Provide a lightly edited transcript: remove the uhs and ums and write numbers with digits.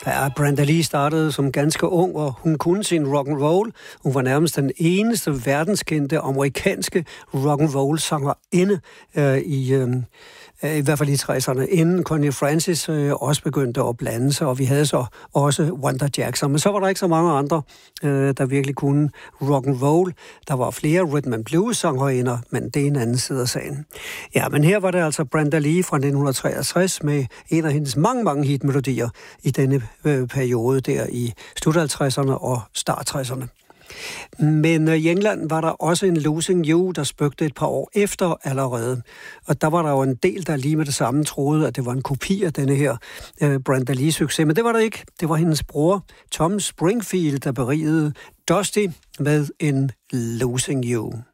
Ja, Brenda Lee startede som ganske ung, og hun kunne sin rock and roll. Hun var nærmest den eneste verdenskendte amerikanske rock and roll sangerinde i hvert fald i 60'erne, inden Connie Francis også begyndte at blande sig, og vi havde så også Wanda Jackson. Men så var der ikke så mange andre, der virkelig kunne rock and roll. Der var flere rhythm and blues sangerinder, men det er en anden side af sagen. Ja, men her var det altså Brenda Lee fra 1963 med en af hendes mange hitmelodier i denne periode der i slut 50'erne og start 60'erne. Men i England var der også en Losing You, der spøgte et par år efter allerede. Og der var der jo en del, der lige med det samme troede, at det var en kopi af denne her Brenda Lee-succes. Men det var det ikke. Det var hendes bror, Tom Springfield, der berigede Dusty med en Losing You.